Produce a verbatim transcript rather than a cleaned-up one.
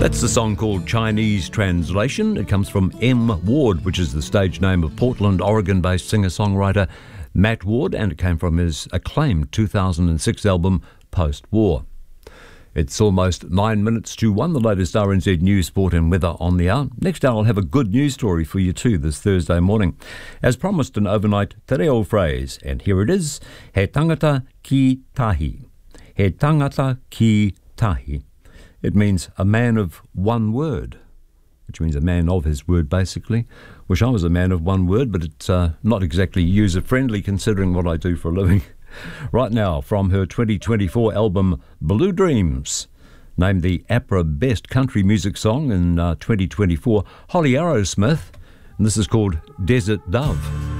That's the song called Chinese Translation. It comes from M. Ward, which is the stage name of Portland, Oregon-based singer-songwriter Matt Ward, and it came from his acclaimed two thousand six album, Post-War. It's almost nine minutes to one, the latest R N Z news, sport and weather on the hour. Next hour, I'll have a good news story for you too this Thursday morning. As promised, an overnight te reo phrase, and here it is, he tangata ki tahi. He tangata ki tahi. It means a man of one word, which means a man of his word, basically. Wish I was a man of one word, but it's uh, not exactly user-friendly considering what I do for a living. Right now, from her twenty twenty-four album Blue Dreams, named the A P R A Best Country Music Song in uh, twenty twenty-four, Holly Arrowsmith, and this is called Desert Dove.